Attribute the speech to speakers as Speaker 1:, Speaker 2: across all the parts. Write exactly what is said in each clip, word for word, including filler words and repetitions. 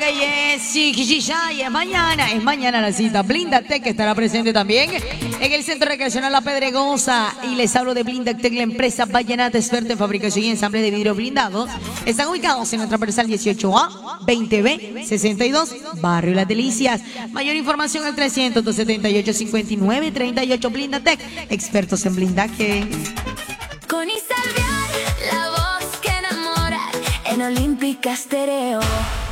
Speaker 1: yeah, yeah, sí, sí, ya, yeah. Mañana, es mañana la cita. Blindactec estará presente también en el Centro Recreacional La Pedregosa. Y les hablo de Blindactec, la empresa vallenata experta en fabricación y ensamble de vidrio blindado. Están ubicados en la transversal dieciocho A, veinte B, sesenta y dos, Barrio Las Delicias. Mayor información al trescientos, doscientos setenta y ocho, cincuenta y nueve treinta y ocho. Blindactec, expertos en blindaje.
Speaker 2: Con Isalviar, la voz que enamora en Olímpica Stereo.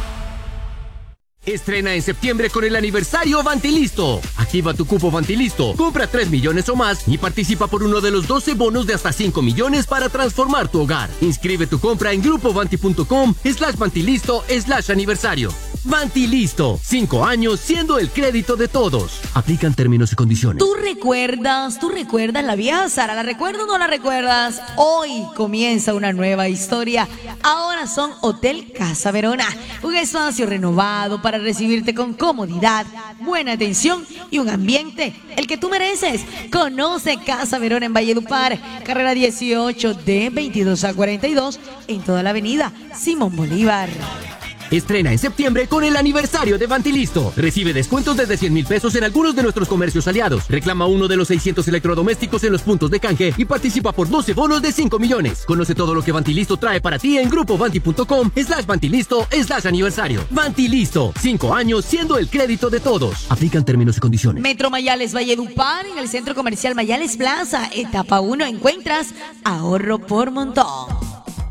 Speaker 3: Estrena en septiembre con el aniversario Vantilisto. Activa tu cupo Vantilisto, compra tres millones o más y participa por uno de los doce bonos de hasta cinco millones para transformar tu hogar. Inscribe tu compra en grupovanti.com slash Vantilisto slash aniversario. Vantilisto, cinco años siendo el crédito de todos. Aplican términos y condiciones.
Speaker 1: ¿Tú recuerdas? ¿Tú recuerdas la vieja Sara? ¿La recuerdas o no la recuerdas? Hoy comienza una nueva historia. Ahora son Hotel Casa Verona, un espacio renovado para recibirte con comodidad, buena atención y un ambiente el que tú mereces. Conoce Casa Verona en Valledupar, carrera dieciocho de veintidós a cuarenta y dos en toda la avenida Simón Bolívar.
Speaker 3: Estrena en septiembre con el aniversario de Vantilisto. Recibe descuentos desde cien mil pesos en algunos de nuestros comercios aliados. Reclama uno de los seiscientos electrodomésticos en los puntos de canje y participa por doce bonos de cinco millones. Conoce todo lo que Vantilisto trae para ti en grupovanti.com slash Vantilisto slash aniversario. Vantilisto, cinco años siendo el crédito de todos. Aplican términos y condiciones.
Speaker 1: Metro Mayales Valledupar, en el Centro Comercial Mayales Plaza, etapa uno, encuentras ahorro por montón.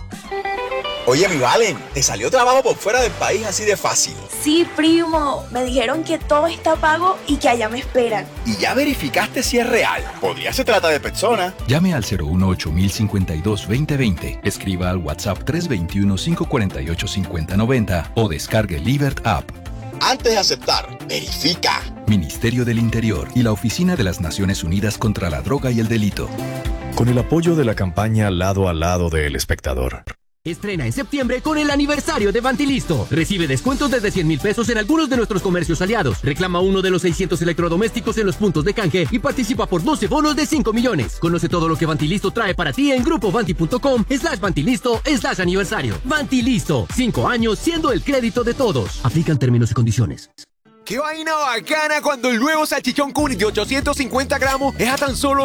Speaker 4: Oye, mi Valen, ¿te salió trabajo por fuera del país así de fácil?
Speaker 5: Sí, primo. Me dijeron que todo está pago y que allá me esperan.
Speaker 4: ¿Y ya verificaste si es real? Podría se trata de persona.
Speaker 6: Llame al cero uno ocho mil cincuenta y dos veinte veinte. Escriba al WhatsApp tres dos uno, cinco cuatro ocho, cinco cero nueve cero o descargue Libert App.
Speaker 4: Antes de aceptar, verifica.
Speaker 6: Ministerio del Interior y la Oficina de las Naciones Unidas contra la Droga y el Delito.
Speaker 7: Con el apoyo de la campaña Lado a Lado de El Espectador.
Speaker 3: Estrena en septiembre con el aniversario de Vantilisto. Recibe descuentos desde cien mil pesos en algunos de nuestros comercios aliados. Reclama uno de los seiscientos electrodomésticos en los puntos de canje y participa por doce bonos de cinco millones. Conoce todo lo que Vantilisto trae para ti en grupovanti.com slash Vantilisto slash aniversario. Vantilisto, cinco años siendo el crédito de todos. Aplican términos y condiciones.
Speaker 8: ¡Qué vaina bacana cuando el nuevo salchichón Cuny de ochocientos cincuenta gramos es a tan solo